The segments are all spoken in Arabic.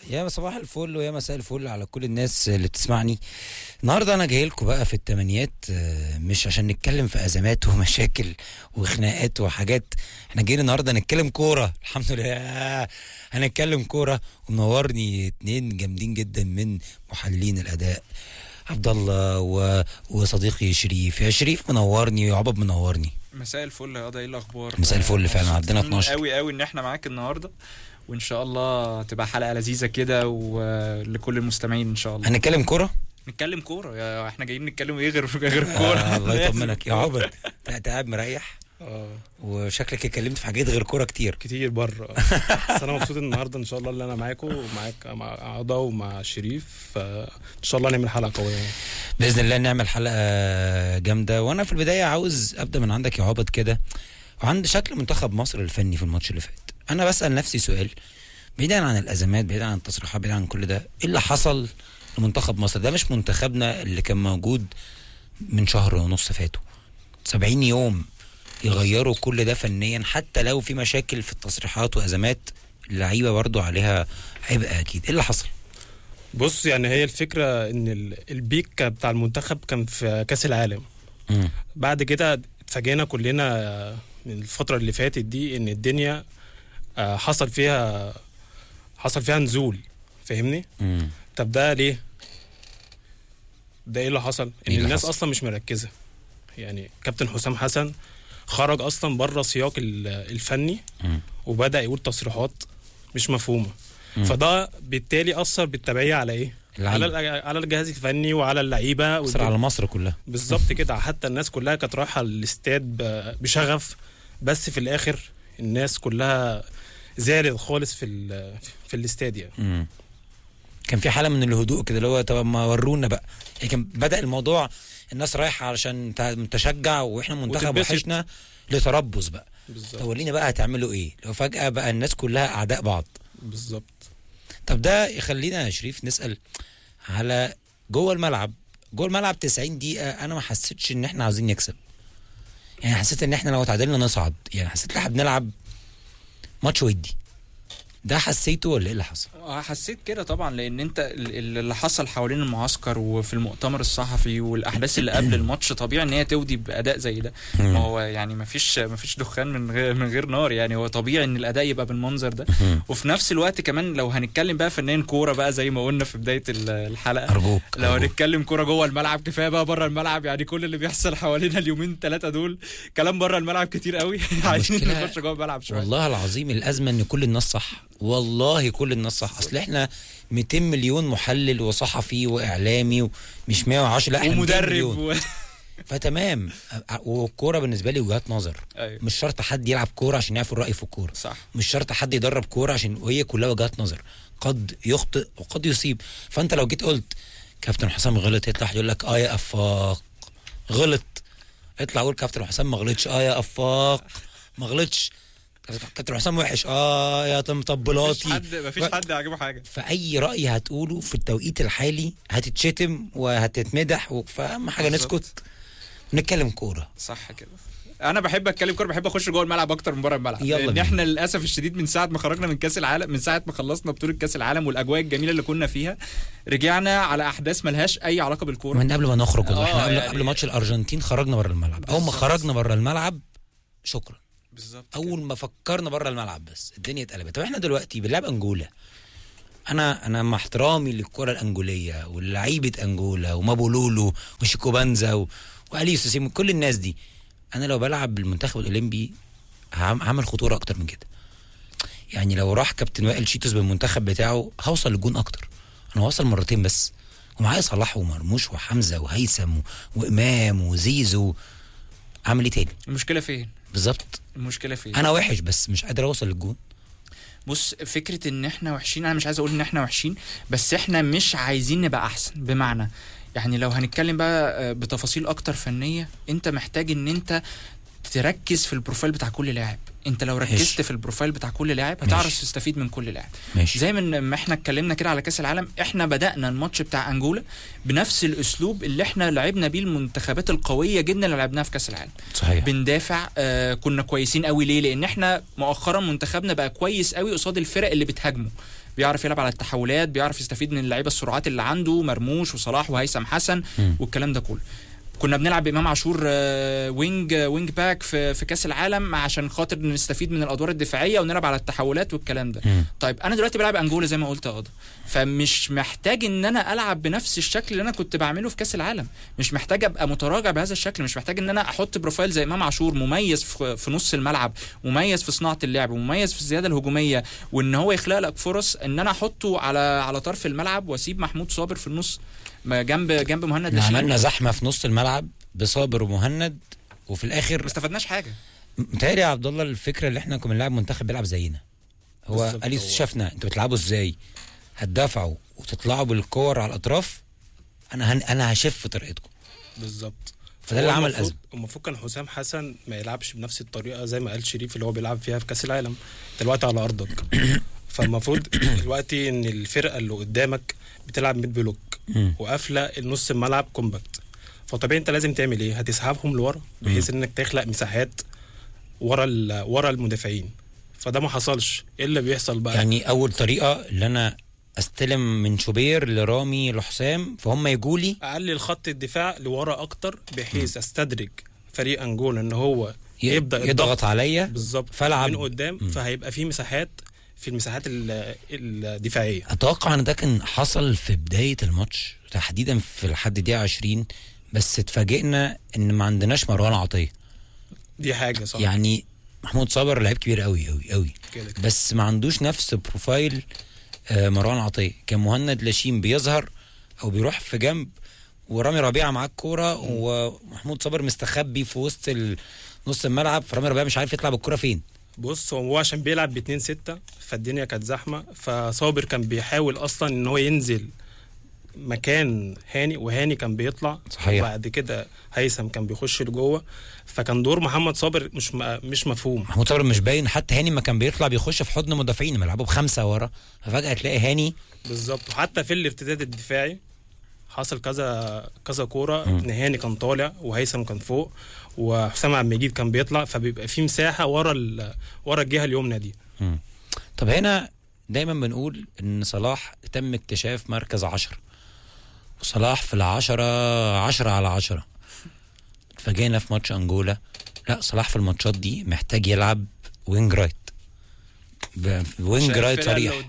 يا صباح الفل ويا مساء الفل على كل الناس اللي بتسمعني. النهارده انا جاي لكم بقى في التمانيات، مش عشان نتكلم في ازمات ومشاكل وخناقات وحاجات. احنا جايين النهارده نتكلم كوره، الحمد لله هنتكلم كوره. ومنورني اتنين جامدين جدا من محللين الاداء، عبد الله وصديقي شريف. يا شريف منورني وعبد منورني. مساء الفل يا قضا، ايه الاخبار؟ مساء الفل فعلا، عندنا 12 قوي قوي ان احنا معاك النهارده، وان شاء الله تبقى حلقه لذيذه كده ولكل المستمعين ان شاء الله. هنتكلم كوره، نتكلم كوره. احنا جايين نتكلم ايه غير كوره؟ الله يطمنك يا عبد. انت قاعد مريح وشكلك اتكلمت في حاجات غير كوره كتير بره. بس انا مبسوط النهارده ان شاء الله اللي انا معاكم ومعاك مع عضا ومع شريف، فان شاء الله نعمل حلقه قويه باذن الله. نعمل حلقه جامده. وانا في البدايه عاوز ابدا من عندك يا عبد كده، وعند شكل منتخب مصر الفني في الماتش اللي فات. انا بسال نفسي سؤال، بعيدا عن الازمات، بعيدا عن التصريحات، بعيدا عن كل ده، ايه اللي حصل لمنتخب مصر؟ ده مش منتخبنا اللي كان موجود من شهر ونص فاتوا. 70 يوم يغيروا كل ده فنيا، حتى لو في مشاكل في التصريحات وازمات، اللعيبه برضو عليها عبء اكيد. ايه اللي حصل؟ بص، يعني هي الفكره ان البيك بتاع المنتخب كان في كاس العالم. بعد كده اتفاجئنا كلنا من الفتره اللي فاتت دي ان الدنيا حصل فيها نزول، فاهمني؟ طب ده ليه؟ ده ايه اللي حصل؟ ان الناس اصلا مش مركزه. يعني كابتن حسام حسن خرج اصلا بره سياق الفني وبدأ يقول تصريحات مش مفهومه. فده بالتالي اثر بالتبعيه على ايه؟ على الجهاز الفني وعلى اللعيبه، اثر على مصر كلها بالظبط كده. حتى الناس كلها كانت رايحه الاستاد بشغف، بس في الاخر الناس كلها زعلت خالص في الاستاد يعني. كان في حاله من الهدوء كده، اللي هو طب ما ورونا بقى. يعني كان بدأ الموضوع الناس رايحه علشان تشجع، واحنا منتخب وحشنا لتربص بقى. بالظبط. تولينا بقى هتعملوا ايه لو فجأة بقى الناس كلها اعداء بعض؟ بالظبط. طب ده يخلينا يا شريف نسأل على جوه الملعب 90 دقيقة. انا ما حسيتش ان احنا عاوزين نكسب، يعني حسيت ان احنا لو تعادلنا نصعد. يعني حسيت ان احنا بنلعب ماتش ودي. ده حسيته ولا ايه اللي حصل؟ حسيت كده طبعا، لان انت اللي حصل حوالين المعسكر وفي المؤتمر الصحفي والاحداث اللي قبل الماتش طبيعي ان هي تودي باداء زي ده. ما هو يعني ما فيش دخان من غير نار. يعني هو طبيعي ان الاداء يبقى بالمنظر ده. وفي نفس الوقت كمان لو هنتكلم بقى فنيا كوره بقى زي ما قلنا في بدايه الحلقه، أرجوك. لو هنتكلم كوره جوه الملعب كفايه بقى بره الملعب. يعني كل اللي بيحصل حوالينا اليومين 3 دول كلام بره الملعب كتير قوي. عايزين نخش جوه الملعب شويه. والله العظيم الازمه ان كل الناس صح، والله كل الناس صح. اصل احنا 200 مليون محلل وصحفي واعلامي، ومش 110، لا احنا ومدرب فتمام. والكوره بالنسبه لي وجهات نظر. أيوة. مش شرط حد يلعب كوره عشان يعرف الراي في الكوره، صح. مش شرط حد يدرب كوره عشان، وهي كلها وجهات نظر. قد يخطئ وقد يصيب. فانت لو جيت قلت كابتن حسام غلط، يطلع يقول لك يا افاق غلط. اطلع قول كابتن حسام ما غلطش، يا افاق ما غلطش. كابتن حسام وحش، يا مطبلاتي. مفيش حد عاجبه حاجه. فاي راي هتقوله في التوقيت الحالي هتتشتم وهتتمدح. فاهم حاجه؟ نسكت ونتكلم كوره. صح كده. انا بحب اتكلم كوره، بحب اخش جوه الملعب اكتر من بره الملعب. لان احنا للاسف الشديد من ساعه ما خرجنا من كاس العالم، من ساعه ما خلصنا بطوله كاس العالم والاجواء الجميله اللي كنا فيها، رجعنا على احداث ملهاش اي علاقه بالكوره. من قبل ما نخرج والله احنا يعني قبل ماتش الارجنتين خرجنا بره الملعب. اول ما خرجنا بره الملعب شكرا. بالظبط. اول ما فكرنا بره الملعب بس الدنيا اتقلبت. طب احنا دلوقتي بنلعب انجولا. انا مع احترامي للكره الانجوليه واللعيبه انجولا ومابولولو وشيكوبانزا واليسو سيمو، كل الناس دي، انا لو بلعب بالمنتخب الاولمبي هعمل خطوره اكتر من كده. يعني لو راح كابتن وائل شيتوس بالمنتخب بتاعه هوصل للجون اكتر. انا هوصل مرتين بس، ومعايا صلاح ومرموش وحمزه وهيثم وامام وزيزو. اعمل ايه تاني؟ المشكله فين بالظبط؟ المشكله فين؟ انا وحش بس مش قادر اوصل للجون. بص، فكره ان احنا وحشين، انا مش عايز اقول ان احنا وحشين، بس احنا مش عايزين نبقى احسن. بمعنى يعني لو هنتكلم بقى بتفاصيل اكتر فنيه، انت محتاج ان انت تركز في البروفايل بتاع كل لاعب. انت لو ركزت في البروفايل بتاع كل لاعب هتعرف تستفيد من كل لاعب. زي ما احنا اتكلمنا كده على كاس العالم، احنا بدأنا الماتش بتاع انجولا بنفس الاسلوب اللي احنا لعبنا بيه المنتخبات القويه جدا اللي لعبناها في كاس العالم. صحيح. بندافع، كنا كويسين قوي. ليه؟ لان احنا مؤخرا منتخبنا بقى كويس قوي قصاد الفرق اللي بتهاجمه، بيعرف يلعب على التحولات، بيعرف يستفيد من اللعيبه السرعات اللي عنده، مرموش وصلاح وهيثم حسن والكلام ده كله. كنا بنلعب بإمام عاشور وينج باك في كاس العالم عشان خاطر نستفيد من الادوار الدفاعيه ونلعب على التحولات والكلام ده. طيب انا دلوقتي بلعب انجولا زي ما قلت يا قاضي، فمش محتاج ان انا العب بنفس الشكل اللي انا كنت بعمله في كاس العالم، مش محتاج ابقى متراجع بهذا الشكل، مش محتاج ان انا احط بروفايل زي امام عاشور مميز في نص الملعب، مميز في صناعه اللعب، ومميز في الزياده الهجوميه، وان هو يخلق لك فرص ان انا احطه على طرف الملعب واسيب محمود صابر في النص جنب مهند لاشين. عملنا زحمه في نص الملعب بصابر ومهند وفي الاخر ما استفدناش حاجه. متهيألي يا عبد الله الفكره اللي احنا كنا بنلعب منتخب بيلعب زينا، هو اليس شافنا انتوا بتلعبوا ازاي، هتدافعوا وتطلعوا بالكور على الاطراف، انا هشف طريقتكم بالظبط. فده اللي عمل ازمه. المفروض كان حسام حسن ما يلعبش بنفس الطريقه زي ما قال شريف اللي هو بيلعب فيها في كاس العالم. دلوقتي على ارضك فالمفروض دلوقتي ان الفرقه اللي قدامك بتلعب ميد بلوك وقافله النص الملعب كومباكت، فطبيعي انت لازم تعمل ايه؟ هتسحبهم لورا بحيث انك تخلق مساحات ورا المدافعين، فده ما حصلش. ايه اللي بيحصل بقى؟ يعني اول طريقه اللي انا استلم من شوبير لرامي لحسام فهم يجولي، اقلل خط الدفاع لورا اكتر بحيث استدرج فريق انجولا ان هو يبدا يضغط عليا بالظبط فالعب من قدام، فهيبقى في مساحات في المساحات الدفاعيه. اتوقع ان ده كان حصل في بدايه الماتش تحديدا في لحد دقيقه 20، بس اتفاجئنا ان ما عندناش مروان عطيه. دي حاجه صح، يعني محمود صابر لعيب كبير قوي قوي قوي كده. بس ما عندوش نفس بروفايل مروان عطيه. كان مهند لاشين بيظهر او بيروح في جنب ورامي ربيعه معاه الكوره ومحمود صابر مستخبي في وسط نص الملعب، فرامي ربيعه مش عارف يطلع بالكوره فين. بص هو عشان بيلعب ب2-6 فالدنيا كانت زحمه، فصابر كان بيحاول اصلا ان هو ينزل مكان هاني، وهاني كان بيطلع صحيح. وبعد كده هيثم كان بيخش لجوه، فكان دور محمد صابر مش مفهوم. محمود صابر مش باين، حتى هاني ما كان بيطلع بيخش في حضن مدافعين لما يلعبوا ب5 ورا، ففجاه تلاقي هاني بالظبط. وحتى في الارتداد الدفاعي حصل كذا كوره ان هاني كان طالع وهيثم كان فوق وحسام عبد المجيد كان بيطلع، فبيبقى في مساحه ورا الجهه اليمنى دي. طب هنا دايما بنقول ان صلاح تم اكتشاف مركز 10 وصلاح في 10/10. اتفاجئنا في ماتش انجولا لا، صلاح في الماتشات دي محتاج يلعب وينج رايت، وينج رايت صريح. الفرقه اللي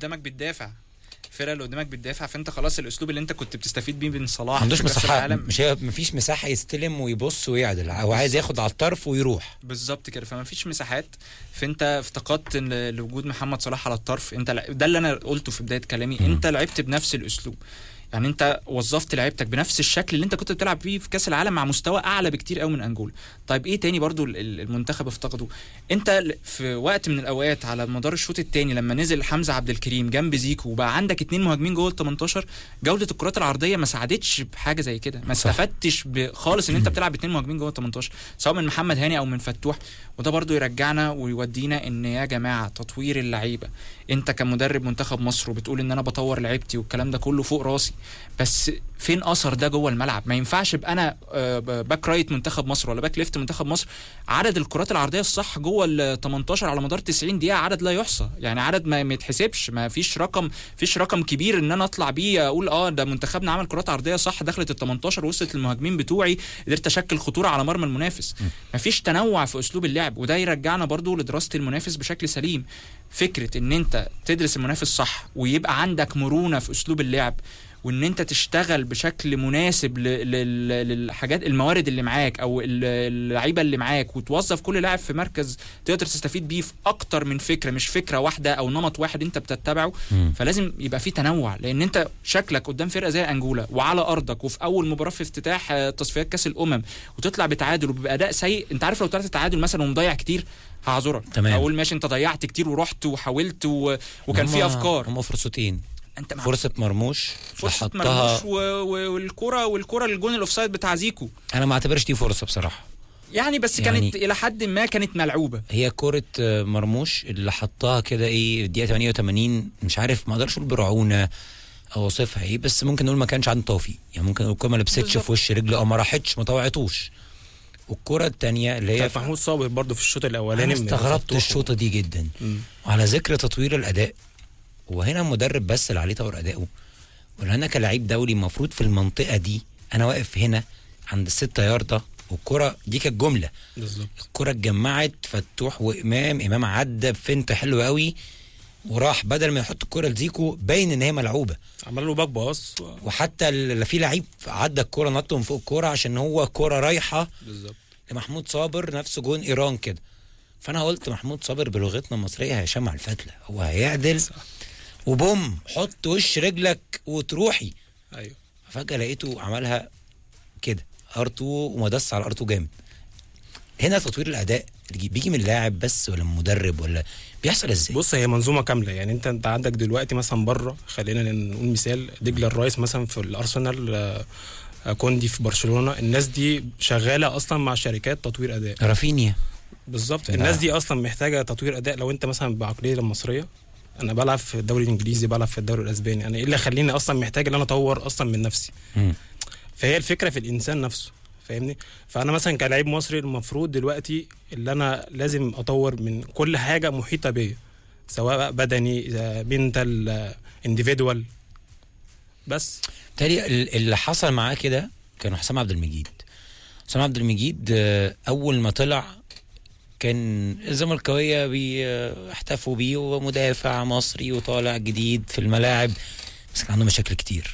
قدامك بتدافع فانت خلاص الاسلوب اللي انت كنت بتستفيد بيه من صلاح ما عندوش مساحه، مفيش مساحه يستلم ويبص ويعدل، هو عايز ياخد على الطرف ويروح بالظبط كده، فما فيش مساحات. فانت افتقدت لوجود محمد صلاح على الطرف. انت ده اللي انا قلته في بدايه كلامي، انت لعبت بنفس الاسلوب، يعني انت وظفت لعيبتك بنفس الشكل اللي انت كنت بتلعب بيه في كاس العالم مع مستوى اعلى بكتير قوي من انجولا. طيب ايه تاني برضو المنتخب افتقده؟ انت في وقت من الاوقات على مدار الشوط الثاني لما نزل حمزه عبد الكريم جنب زيكو وبقى عندك 2 مهاجمين جوه ال18، جوده الكرات العرضيه ما ساعدتش بحاجه زي كده، ما استفدتش خالص ان انت بتلعب 2 مهاجمين جوه ال18 سواء من محمد هاني او من فتوح. وده برضو يرجعنا ويودينا ان يا جماعه تطوير اللعيبه، انت كمدرب منتخب مصر وبتقول ان انا بطور لعيبتي والكلام ده كله فوق راسي، بس فين اثر ده جوه الملعب؟ ما ينفعش ابقى انا باك رايت منتخب مصر ولا باك ليفت منتخب مصر عدد الكرات العرضيه الصح جوه ال18 على مدار 90 دقيقه عدد لا يحصى، يعني عدد ما يتحسبش، ما فيش رقم كبير ان انا اطلع بيه اقول ده منتخبنا عمل كرات عرضيه صح دخلت ال18 وصلت للمهاجمين بتوعي قدرت اشكل خطوره على مرمى المنافس. ما فيش تنوع في اسلوب اللعب، وده يرجعنا برضو لدراسه المنافس بشكل سليم. فكره ان انت تدرس المنافس صح ويبقى عندك مرونه في اسلوب اللعب، وان انت تشتغل بشكل مناسب للحاجات الموارد اللي معاك او اللعيبه اللي معاك، وتوظف كل لاعب في مركز تقدر تستفيد بيه في اكتر من فكره، مش فكره واحده او نمط واحد انت بتتبعه. فلازم يبقى في تنوع، لان انت شكلك قدام فرقه زي انجولا وعلى ارضك وفي اول مباراه في افتتاح تصفيات كاس الامم وتطلع بتعادل وباداء سيء. انت عارف لو طلعت تعادل مثلا ومضيع كتير هعذرك، اقول ماشي انت ضيعت كتير ورحت وحاولت وكان في افكار. هم فرصتين، انت فرصه مرموش والكره للجون الاوفسايد بتاع زيكو، انا ما اعتبرش دي فرصه بصراحه. يعني بس يعني كانت الى حد ما كانت ملعوبه. هي كرة مرموش اللي حطها كده ايه الدقيقة 88، مش عارف ما اقدرش اقول برعونة او اوصفها ايه، بس ممكن نقول ما كانش عنده توفيق. يعني ممكن نقول الكرة ما لبستش بالظبط. في وش رجله او ما راحتش ما طوعتوش. والكرة التانية اللي هي كانت محمود صابر برضه في الشوط الاولاني انا استغربت الشوطة دي جدا. وعلى ذكر تطوير الاداء، وهنا المدرب بس اللي عليه طور اداؤه، ولا انا كلاعب دولي المفروض في المنطقة دي انا واقف هنا عند ال6 ياردة، والكرة دي كانت جملة بالظبط. الكرة اتجمعت فتوح وامام عدى بفنت حلو قوي، وراح بدل ما يحط الكرة لزيكو باين ان هي ملعوبة، عمل له باك باص وحتى اللي في لعيب عدى الكرة نط من فوق الكرة عشان هو كرة رايحة بالظبط لمحمود صابر نفس جون ايران كده. فانا قلت محمود صابر بلغتنا المصرية هيشمع الفتلة، هو هيعدل وبوم حط وش رجلك وتروحي. ايوه فجأة لقيته عملها كده ارتو ومدس على ارتو جامد. هنا تطوير الاداء بيجي من اللاعب بس ولا من المدرب ولا بيحصل ازاي؟ بص هي منظومه كامله. يعني انت عندك دلوقتي مثلا بره، خلينا نقول مثال دجله الرايس مثلا في الارسنال، كوندي في برشلونه، الناس دي شغاله اصلا مع شركات تطوير اداء. رافينيا بالظبط. الناس دي اصلا محتاجه تطوير اداء. لو انت مثلا بعقليه المصريه، انا بلعب في الدوري الانجليزي، بلعب في الدوري الاسباني، انا ايه اللي خليني اصلا محتاج ان انا اطور اصلا من نفسي؟ فهي الفكره في الانسان نفسه، فاهمني؟ فانا مثلا كلاعب مصري المفروض دلوقتي اللي انا لازم اطور من كل حاجه محيطه بيا، سواء بدني منتال انديفيدوال. بس تالي اللي حصل معاه كده كان حسام عبد المجيد. حسام عبد المجيد اول ما طلع كان الزملكاويه بيحتفوا بيه ومدافع مصري وطالع جديد في الملاعب، بس كان عنده مشاكل كتير.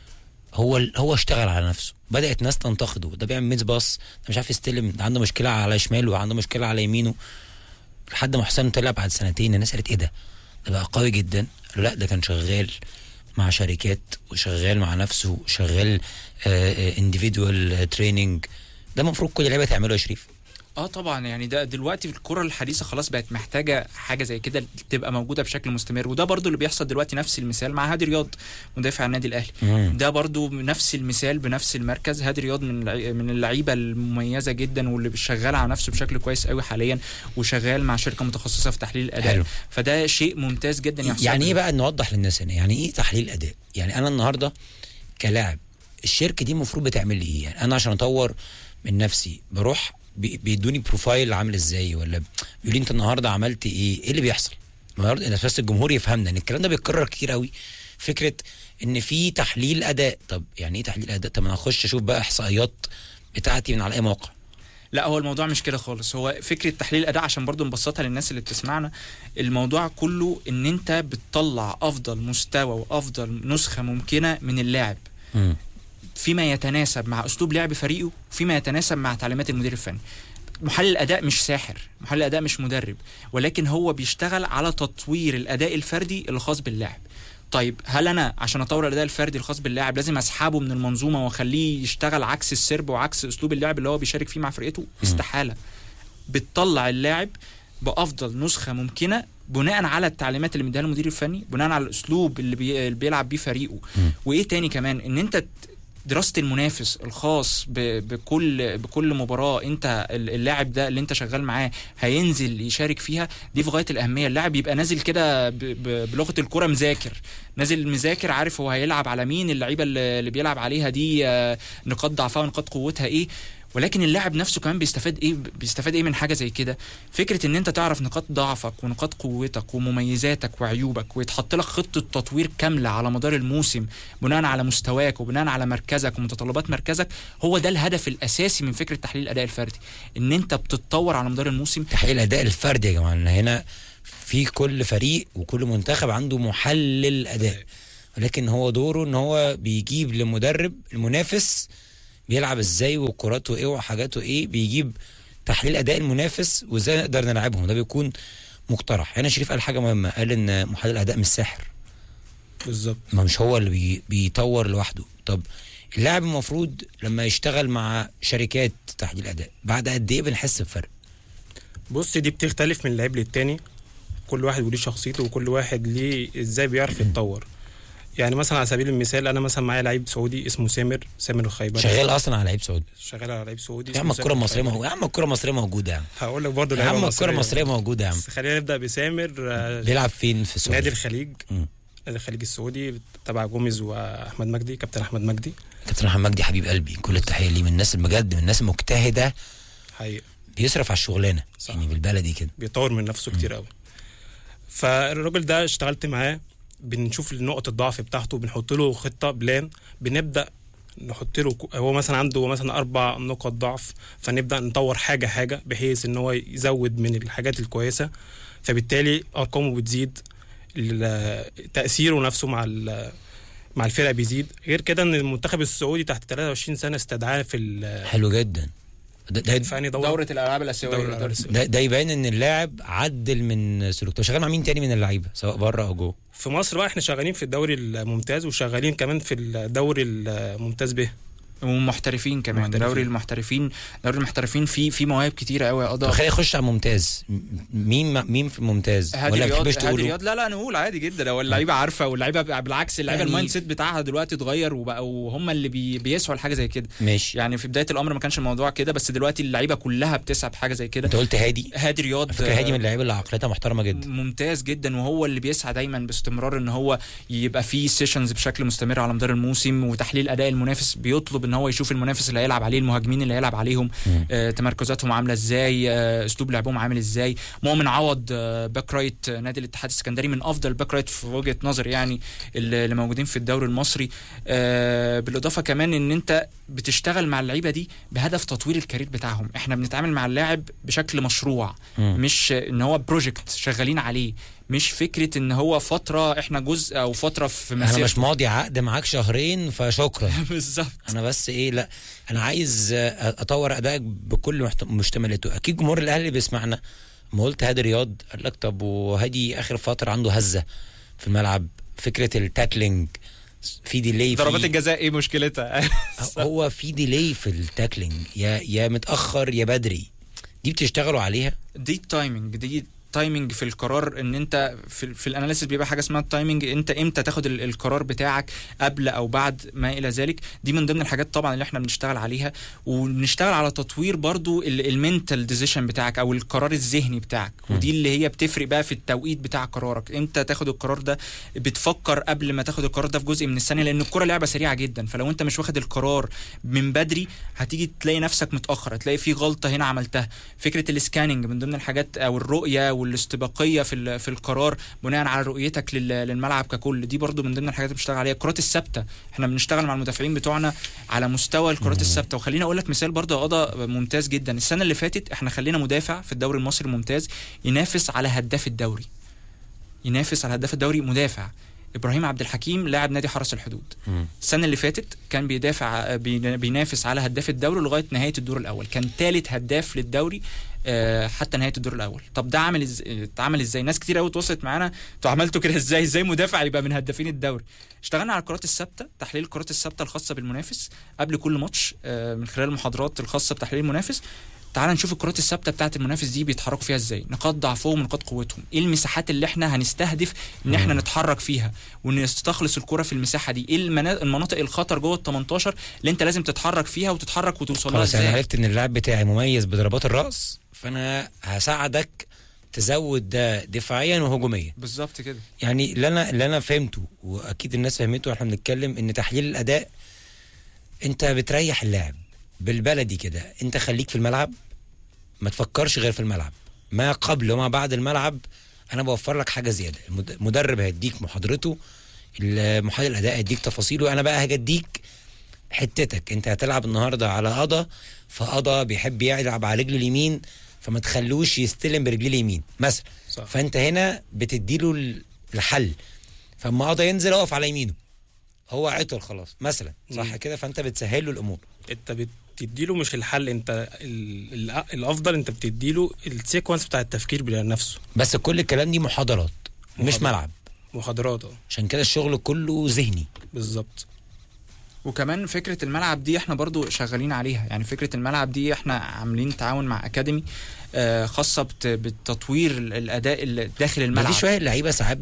هو اشتغل على نفسه، بدأت ناس تنتقده، ده بيعمل ميز باص، ده مش عارف يستلم، ده عنده مشكله على شماله وعنده مشكله على يمينه. لحد ما حسام طلع بعد سنتين الناس قالت ايه ده بقى قوي جدا. قالوا لا ده كان شغال مع شركات وشغال مع نفسه وشغال انديفيدوال تريننج. ده المفروض كل لعيبه تعمله يا شريف. طبعا يعني ده دلوقتي في الكرة الحديثة خلاص بقت محتاجة حاجة زي كده تبقى موجودة بشكل مستمر. وده برضو اللي بيحصل دلوقتي، نفس المثال مع هادي رياض مدافع النادي الاهلي. ده برضو نفس المثال بنفس المركز. هادي رياض من اللعيبة المميزة جدا واللي شغال على نفسه بشكل كويس قوي حاليا، وشغال مع شركة متخصصة في تحليل الاداء. حلو. فده شيء ممتاز جدا يحصل. يعني ايه بقى نوضح للناس هنا يعني ايه تحليل اداء؟ يعني انا النهارده كلاعب الشركة دي المفروض بتعمل لي ايه؟ يعني انا عشان اطور من نفسي بروح بيدوني بروفايل عامل ازاي، ولا بيقول لي انت النهارده عملت ايه اللي بيحصل النهارده؟ ان اساس الجمهور يفهمنا ان الكلام ده بيتكرر كتير قوي، فكره ان في تحليل اداء. طب يعني ايه تحليل اداء؟ طب انا اخش اشوف بقى احصائيات بتاعتي من على اي موقع؟ لا، هو الموضوع مش كده خالص. هو فكره تحليل الاداء عشان برضو نبسطها للناس اللي بتسمعنا، الموضوع كله ان انت بتطلع افضل مستوى وافضل نسخه ممكنه من اللاعب فيما يتناسب مع اسلوب لعب فريقه، وفيما يتناسب مع تعليمات المدير الفني. محلل الاداء مش ساحر، محلل الاداء مش مدرب، ولكن هو بيشتغل على تطوير الاداء الفردي الخاص باللاعب. طيب هل انا عشان اطور الاداء الفردي الخاص باللاعب لازم اسحبه من المنظومه واخليه يشتغل عكس السرب وعكس اسلوب اللعب اللي هو بيشارك فيه مع فرقته؟ استحاله. بتطلع اللاعب بافضل نسخه ممكنه بناء على التعليمات اللي مديها المدير الفني، بناء على الاسلوب اللي بيلعب بيه فريقه. وايه تاني كمان، ان انت دراسة المنافس الخاص بكل مباراة انت اللاعب ده اللي انت شغال معاه هينزل يشارك فيها، دي في غاية الأهمية. اللاعب يبقى نازل كده بلغة الكرة نازل مذاكر، عارف هو هيلعب على مين، اللعيبة اللي بيلعب عليها دي نقاط ضعفها ونقاط قوتها ايه. ولكن اللاعب نفسه كمان بيستفاد ايه من حاجه زي كده؟ فكره ان انت تعرف نقاط ضعفك ونقاط قوتك ومميزاتك وعيوبك، ويتحط لك خطه تطوير كامله على مدار الموسم بناء على مستواك وبناء على مركزك ومتطلبات مركزك. هو ده الهدف الاساسي من فكره تحليل الاداء الفردي، ان انت بتتطور على مدار الموسم. تحليل الاداء الفردي يا جماعه، هنا في كل فريق وكل منتخب عنده محلل اداء، ولكن هو دوره ان هو بيجيب لمدرب المنافس بيلعب ازاي وكراته ايه وحاجاته ايه، بيجيب تحليل اداء المنافس وازاي نقدر نلعبهم. ده بيكون مقترح. هنا شريف قال حاجه مهمه، قال ان محلل الاداء مش ساحر. بالظبط. ما مش هو اللي بيطور لوحده. طب اللاعب المفروض لما يشتغل مع شركات تحليل اداء بعد قد ايه بنحس بفرق؟ بص دي بتختلف من لاعب للتاني، كل واحد وليه شخصيته وكل واحد ليه ازاي بيعرف يتطور. يعني مثلا على سبيل المثال انا مثلا معايا لعيب سعودي اسمه سامر الخيبري، شغال اصلا على لعيب سعودي، شغال على لعيب سعودي. يا عم الكره المصريه موجوده، يا عم الكره المصريه موجوده، يا عم هقول لك برضه يا عم الكره المصريه موجوده يا عم. خلينا نبدا بسامر. بيلعب فين في السعوديه؟ نادي الخليج. نادي الخليج السعودي تبع جوميز واحمد مجدي، كابتن احمد مجدي. كابتن احمد مجدي حبيب قلبي، كل التحيه ليه، من الناس بجد، من الناس المجتهده حقيقة، بيصرف على الشغلانه يعني بالبلدي كده، بيطور من نفسه كتير قوي. فالراجل ده اشتغلت معاه، بنشوف نقط الضعف بتاعته، بنحط له خطه بلان، بنبدا نحط له هو مثلا عنده مثلا 4 نقط ضعف، فنبدا نطور حاجه بحيث ان هو يزود من الحاجات الكويسه، فبالتالي ارقامه بتزيد، تاثيره نفسه مع الفرقه بيزيد. غير كده ان المنتخب السعودي تحت 23 سنه استدعاه في حلو جدا. دورة الألعاب الآسيوية. ده يبين ان اللاعب عدل من سلوكه. شغال مع مين تاني من اللعيبه سواء بره او جوه؟ في مصر بقى احنا شغالين في الدوري الممتاز، وشغالين كمان في الدوري الممتاز به، ومحترفين كمان. دوري المحترفين في مواهب كتيره قوي يا قضا. خلينا نخش على الممتاز. مين في الممتاز؟ ولا بتحبش تقولوا؟ لا نقول عادي جدا. لو اللعيبه عارفه، واللعيبه بالعكس اللعيبه يعني المايند سيت بتاعها دلوقتي اتغير، وبقوا هم اللي بيسعوا لحاجه زي كده. ماشي. يعني في بدايه الامر ما كانش الموضوع كده، بس دلوقتي اللعيبه كلها بتسعى بحاجه زي كده. انت قلت هادي رياض. فكره هادي من اللعيبه اللي عقليتها محترمه جدا، ممتاز جدا، وهو اللي بيسعى دايما باستمرار ان هو يبقى فيه سيشنز بشكل مستمر على مدار الموسم، وتحليل اداء المنافس. بيطلب ان هو يشوف المنافس اللي هيلعب عليه، المهاجمين اللي هيلعب عليهم، تمركزاتهم عامله ازاي، اسلوب لعبهم عامل ازاي. مؤمن عوض باك رايت نادي الاتحاد السكندري، من افضل باك رايت في وجهه نظري يعني اللي موجودين في الدوري المصري. بالاضافه كمان ان انت بتشتغل مع اللعيبه دي بهدف تطوير الكارير بتاعهم. احنا بنتعامل مع اللاعب بشكل مشروع، مش ان هو بروجكت شغالين عليه، مش فكره ان هو فتره احنا جزء او فتره في مسيرة. انا مش ماضي عقد معاك شهرين فشكرا. بالظبط. انا بس لا انا عايز اطور ادائك بكل مشتملاته. اكيد جمهور الاهلي بيسمعنا. ما قلت هادي رياض قال لك طب وهادي اخر فتره عنده هزه في الملعب، فكره التاكلينج في ديلي، ضربات الجزاء ايه مشكلتها؟ هو في ديلي في التاكلينج، يا متاخر يا بدري. دي بتشتغلوا عليها؟ دي تايمنج في القرار. ان انت في الاناليسيس بيبقى حاجه اسمها التايمنج، انت امتى تاخد القرار بتاعك، قبل او بعد ما الى ذلك. دي من ضمن الحاجات طبعا اللي احنا بنشتغل عليها، وبنشتغل على تطوير برضو المينتال ديسيشن بتاعك او القرار الذهني بتاعك. ودي اللي هي بتفرق بقى في التوقيت بتاع قرارك، امتى تاخد القرار ده. بتفكر قبل ما تاخد القرار ده في جزء من الثانيه، لان الكره لعبه سريعه جدا. فلو انت مش واخد القرار من بدري هتيجي تلاقي نفسك متاخر، هتلاقي في غلطه هنا عملتها. فكره السكاننج من ضمن الحاجات، او الرؤيه والاستباقيه في القرار بناء على رؤيتك للملعب ككل. دي برضو من ضمن الحاجات اللي بنشتغل عليها. الكرات الثابته، احنا بنشتغل مع المدافعين بتوعنا على مستوى الكرات الثابته. وخلينا اقول لك مثال برضو قضى ممتاز جدا. السنه اللي فاتت احنا خلينا مدافع في الدوري المصري الممتاز ينافس على هداف الدوري، مدافع ابراهيم عبد الحكيم لاعب نادي حرس الحدود. السنه اللي فاتت كان بينافس على هداف الدوري لغايه نهايه الدور الاول، كان ثالث هداف للدوري حتى نهايه الدور الاول. طب ده اتعمل ازاي؟ ناس كتير قوي اتوصلت معانا، انتوا عملتوا كده ازاي مدافع يبقى من هدافين الدوري؟ اشتغلنا على الكرات الثابته، تحليل الكرات الثابته الخاصه بالمنافس قبل كل ماتش من خلال المحاضرات الخاصه بتحليل المنافس. تعال نشوف الكرات الثابته بتاعه المنافس دي بيتحركوا فيها ازاي، نقاط ضعفهم ونقاط قوتهم، ايه المساحات اللي احنا هنستهدف ان احنا نتحرك فيها ونستخلص الكره في المساحه دي، ايه المناطق الخطر جوه ال18 اللي انت لازم تتحرك فيها وتوصل لها ازاي. انا عرفت ان اللاعب بتاعي مميز بضربات الراس، فانا هساعدك تزود ده دفاعيا وهجوميا. بالظبط كده. يعني اللي انا فهمته، واكيد الناس فهمته واحنا بنتكلم، ان تحليل الاداء انت بتريح اللاعب بالبلدي كده. انت خليك في الملعب، ما تفكرش غير في الملعب، ما قبل وما بعد الملعب انا بوفر لك حاجه زياده. المدرب هيديك محاضرته، محلل الاداء هيديك تفاصيله، انا بقى هجديك حتتك. انت هتلعب النهارده على قضا، فقضا بيحب يلعب على رجله اليمين، فما تخلوش يستلم برجليه اليمين مثلا. فانت هنا بتديله الحل، فاما قضا ينزل اقف على يمينه، هو عطل خلاص مثلا، صح كده؟ فانت بتسهل له الامور. انت بتديله مش الحل، انت الافضل انت بتديله السيكونس بتاع التفكير بنفسه. بس كل الكلام دي محاضرات مش ملعب. محاضرات عشان كده الشغل كله ذهني. بالظبط. وكمان فكرة الملعب دي احنا برضو شغالين عليها. يعني فكرة الملعب دي احنا عاملين تعاون مع اكاديمي خاصة بالتطوير الاداء داخل الملعب. دي شوية اللعيبة ساعات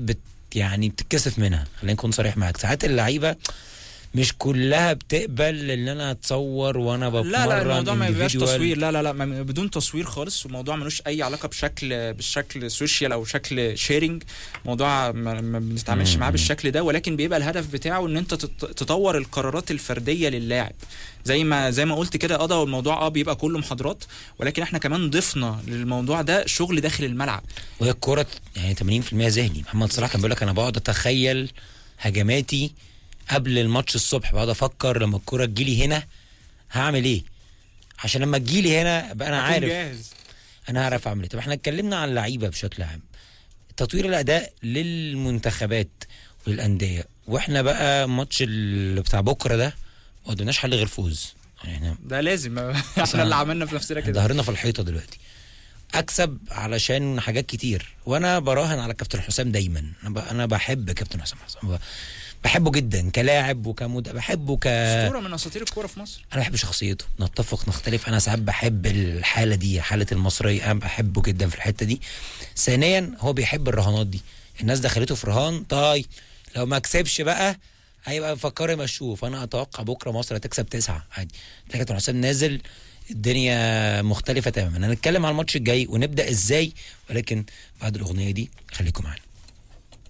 يعني بتتكسف منها. خلينا نكون صريح معاك، ساعات اللعيبه مش كلها بتقبل ان انا اتصور وانا بتمرن. لا الموضوع ما بيبقاش individual. تصوير، لا بدون تصوير خالص، والموضوع ملوش اي علاقه بالشكل سوشيال او شكل شيرنج. موضوع ما بنتعاملش معاه بالشكل ده، ولكن بيبقى الهدف بتاعه ان انت تطور القرارات الفرديه للاعب. زي ما قلت كده الموضوع بيبقى كله محاضرات، ولكن احنا كمان ضفنا للموضوع ده شغل داخل الملعب. وهي الكوره يعني 80% ذهني. محمد صلاح كان بيقول لك انا بقعد اتخيل هجماتي قبل الماتش الصبح، بقعد افكر لما الكوره تجيلي هنا هعمل ايه، عشان لما تجيلي هنا ابقى انا عارف جاهز. انا هعرف اعمل ايه. طب احنا اتكلمنا عن اللعيبه بشكل عام، تطوير الاداء للمنتخبات وللانديه، واحنا بقى ماتش اللي بتاع بكره ده ما قدمناش حل غير فوز. يعني ده لازم احنا اللي عملنا في نفسنا كده، ظهرنا في الحيطه دلوقتي. اكسب علشان حاجات كتير، وانا براهن على كابتن حسام دايما. انا بحب كابتن حسام بحبه جدا كلاعب وكمدرب، بحبه اسطوره من اساطير الكوره في مصر. انا بحب شخصيته، نتفق نختلف، انا ساعات بحب الحاله دي، حاله المصري، انا بحبه جدا في الحته دي. ثانيا هو بيحب الرهانات دي، الناس دخلته في رهان، طيب لو ما كسبش بقى هيبقى مفكر يمشوه. فانا اتوقع بكره مصر هتكسب 9 عادي. كابتن حسام نازل الدنيا مختلفه تماما. هنتكلم على الماتش الجاي ونبدا ازاي، ولكن بعد الاغنيه دي خليكم معانا.